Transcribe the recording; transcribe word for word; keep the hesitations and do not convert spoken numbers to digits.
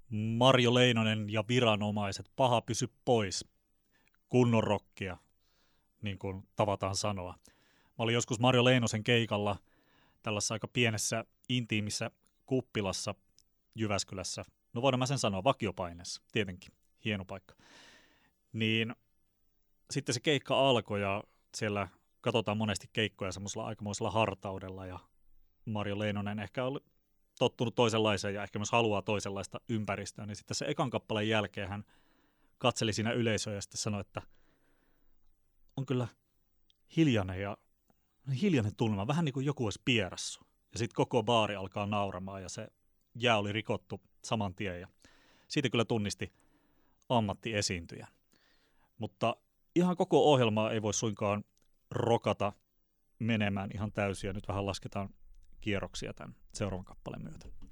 Marjo Leinonen ja Viranomaiset, paha pysy pois. Kunnon rockia, niin kuin tavataan sanoa. Mä olin joskus Marjo Leinosen keikalla tällaisessa aika pienessä intiimissä kuppilassa Jyväskylässä. No voidaan mä sen sanoa, vakiopaineessa, tietenkin, hieno paikka. Niin sitten se keikka alkoi ja siellä katsotaan monesti keikkoja semmoisella aikamoisella hartaudella ja Marjo Leinonen ehkä oli tottunut toisenlaiseen ja ehkä myös haluaa toisenlaista ympäristöä, niin sitten se ekan kappaleen jälkeen hän katseli siinä yleisöä ja sitten sanoi, että on kyllä hiljainen ja hiljainen tunnelma, vähän niin kuin joku olisi pierassu. Ja sitten koko baari alkaa nauramaan ja se jää oli rikottu saman tien ja siitä kyllä tunnisti ammattiesiintyjän. Mutta ihan koko ohjelmaa ei voi suinkaan rokata menemään ihan täysin ja nyt vähän lasketaan kierroksia tämän seuraavan kappaleen myötä.